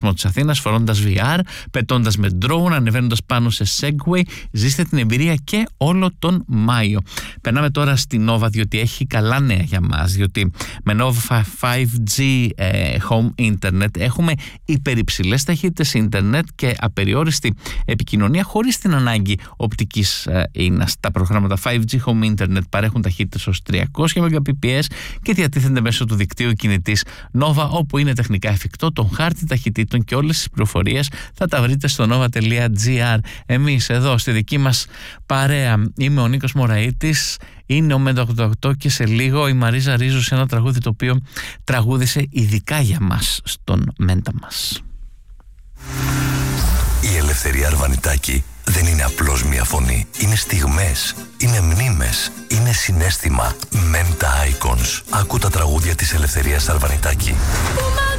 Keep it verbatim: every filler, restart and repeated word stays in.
κοσμό της Αθήνας, φορώντας βι αρ, πετώντας με drone, ανεβαίνοντας πάνω σε Segway. Ζήστε την εμπειρία και όλο τον Μάιο. Περνάμε τώρα στη Nova, διότι έχει καλά νέα για μας, διότι με Nova φάιβ τζι ε, Home Internet έχουμε υπερυψηλές ταχύτητες ίντερνετ και απεριόριστη επικοινωνία χωρίς την ανάγκη οπτικής ε, ίνας. Τα προγράμματα φάιβ τζι Home Internet παρέχουν ταχύτητες ως τριακόσια Mbps και διατίθενται μέσω του δικτύου κινητής Nova, όπου είναι τεχνικά εφικτό. Τον χάρτη ταχυτήτων και όλες τις πληροφορίες θα τα βρείτε στο nova.gr. Εμείς εδώ στη δική μας παρέα, είμαι ο Νίκος Μωραΐτης, είναι ο Μέντα ογδόντα οκτώ και σε λίγο η Μαρίζα Ρίζου σε ένα τραγούδι το οποίο τραγούδισε ειδικά για μας στον Μέντα μας. Η Ελευθερία Αρβανιτάκη δεν είναι απλώς μια φωνή. Είναι στιγμές, είναι μνήμες, είναι συναίσθημα. Μέντα Icons. Άκου τα τραγούδια της Ελευθερίας Αρβανιτάκη.